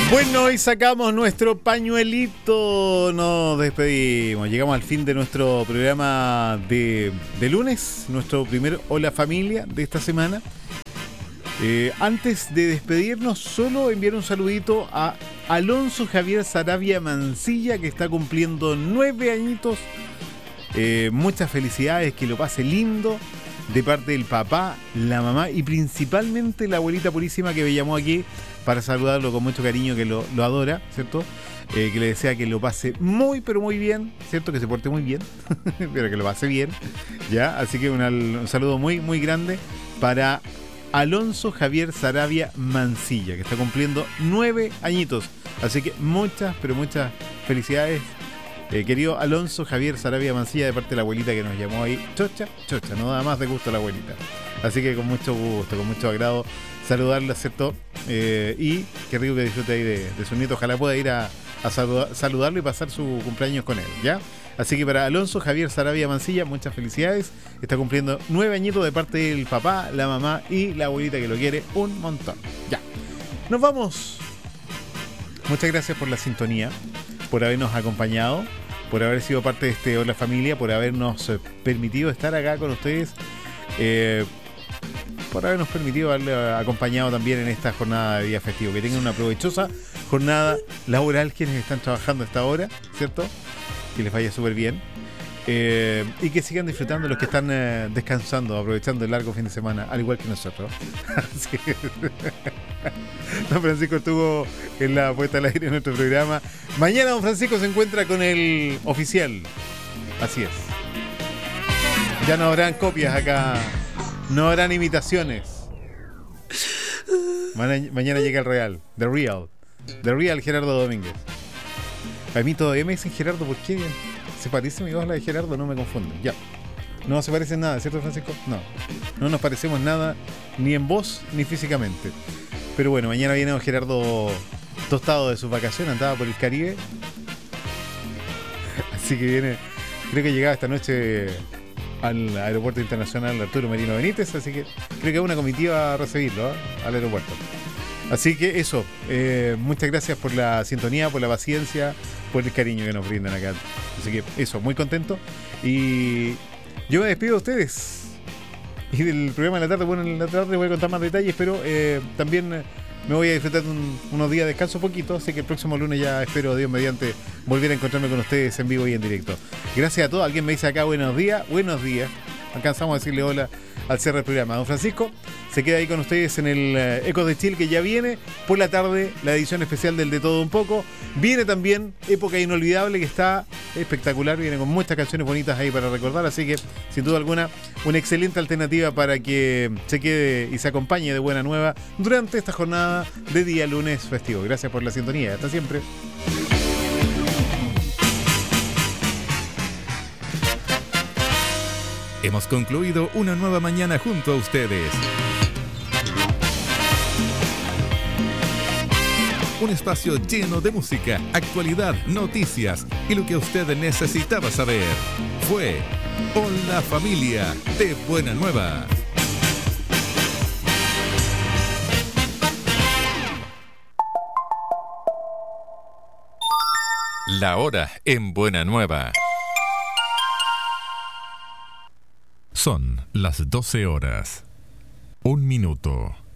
Bueno, y sacamos nuestro pañuelito, nos despedimos, llegamos al fin de nuestro programa de lunes, nuestro primer Hola Familia de esta semana. Antes de despedirnos, solo enviar un saludito a Alonso Javier Saravia Mancilla, que está cumpliendo 9 añitos. Muchas felicidades, que lo pase lindo, de parte del papá, la mamá y principalmente la abuelita purísima, que me llamó aquí para saludarlo con mucho cariño, que lo adora, ¿cierto? Que le desea que lo pase muy, pero muy bien, ¿cierto? Que se porte muy bien, pero que lo pase bien, ¿ya? Así que un saludo muy, muy grande para Alonso Javier Saravia Mancilla, que está cumpliendo 9 añitos. Así que muchas, pero muchas felicidades, querido Alonso Javier Saravia Mancilla, de parte de la abuelita que nos llamó ahí. Chocha, no da más de gusto la abuelita. Así que con mucho gusto, con mucho agrado saludarla, ¿cierto? Y qué rico que disfrute ahí de su nieto. Ojalá pueda ir a saludarlo y pasar su cumpleaños con él, ¿ya? Así que para Alonso Javier Saravia Mancilla, muchas felicidades. Está cumpliendo 9 añitos, de parte del papá, la mamá y la abuelita, que lo quiere un montón. Ya, nos vamos. Muchas gracias por la sintonía, por habernos acompañado, por haber sido parte de este Hola Familia, por habernos permitido estar acá con ustedes, por habernos permitido haberle acompañado también en esta jornada de día festivo. Que tengan una provechosa jornada laboral quienes están trabajando a esta hora, ¿cierto? Que les vaya súper bien, y que sigan disfrutando los que están descansando, aprovechando el largo fin de semana, al igual que nosotros. Así que don Francisco estuvo en la puesta al aire de nuestro programa. Mañana don Francisco se encuentra con el oficial. Así es. Ya no habrán copias acá, no habrán imitaciones. Mañana llega el real, The Real Gerardo Domínguez. A mí todavía me dicen Gerardo, ¿por qué? ¿Se parece mi voz a la de Gerardo? No me confundo. Ya. No se parece en nada, ¿cierto, Francisco? No nos parecemos nada, ni en voz ni físicamente. Pero bueno, mañana viene don Gerardo tostado de sus vacaciones, andaba por el Caribe. Así que viene, creo que llegaba esta noche al aeropuerto internacional Arturo Merino Benítez, así que creo que es una comitiva a recibirlo, al aeropuerto. Así que eso, muchas gracias por la sintonía, por la paciencia, por el cariño que nos brindan acá. Así que eso, muy contento. Y yo me despido de ustedes. Y del programa de la tarde, bueno, en la tarde voy a contar más detalles, pero también me voy a disfrutar unos días de descanso poquito, así que el próximo lunes ya espero, Dios mediante, volver a encontrarme con ustedes en vivo y en directo. Gracias a todos. Alguien me dice acá buenos días. Alcanzamos a decirle hola al cierre del programa. Don Francisco se queda ahí con ustedes en el Ecos de Chile, que ya viene por la tarde, la edición especial del De Todo Un Poco. Viene también Época Inolvidable, que está espectacular, viene con muchas canciones bonitas ahí para recordar, así que sin duda alguna una excelente alternativa para que se quede y se acompañe de buena nueva durante esta jornada de día lunes festivo. Gracias por la sintonía, hasta siempre. Hemos concluido una nueva mañana junto a ustedes. Un espacio lleno de música, actualidad, noticias y lo que usted necesitaba saber. Fue Hola Familia de Buena Nueva. La hora en Buena Nueva. Son las 12 horas. 1 minuto.